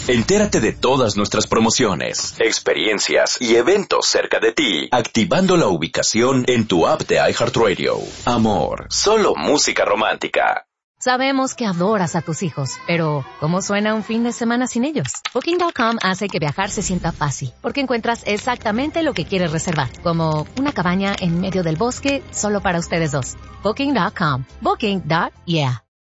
Entérate de todas nuestras promociones, experiencias y eventos cerca de ti, activando la ubicación en tu app de iHeartRadio. Amor, solo música romántica. Sabemos que adoras a tus hijos, pero ¿cómo suena un fin de semana sin ellos? Booking.com hace que viajar se sienta fácil, porque encuentras exactamente lo que quieres reservar, como una cabaña en medio del bosque solo para ustedes dos. Booking.com. Booking.yeah.